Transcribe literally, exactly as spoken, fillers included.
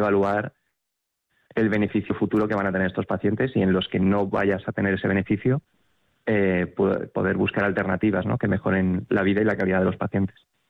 evaluar el beneficio futuro que van a tener estos pacientes, y en los que no vayas a tener ese beneficio, eh, poder buscar alternativas, ¿no?, que mejoren la vida y la calidad de los pacientes.